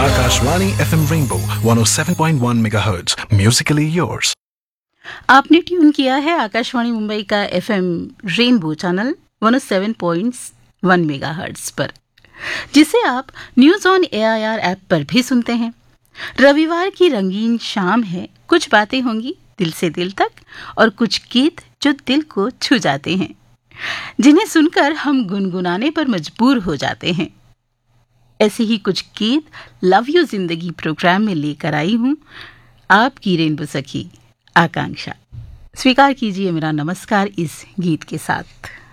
Akashvani FM Rainbow 107.1 MHz. Musically yours. आपने tune किया है आकाशवाणी मुंबई का एफएम रेनबो चैनल 107.1 मेगाहर्ट्ज पर, जिसे आप न्यूज ऑन एआईआर ऐप पर भी सुनते हैं। रविवार की रंगीन शाम है, कुछ बातें होंगी दिल से दिल तक और कुछ गीत जो दिल को छू जाते हैं, जिन्हें सुनकर हम गुनगुनाने पर मजबूर हो जाते हैं। ऐसे ही कुछ गीत लव यू जिंदगी प्रोग्राम में लेकर आई हूँ, आपकी रेनबो सखी आकांक्षा। स्वीकार कीजिए मेरा नमस्कार इस गीत के साथ।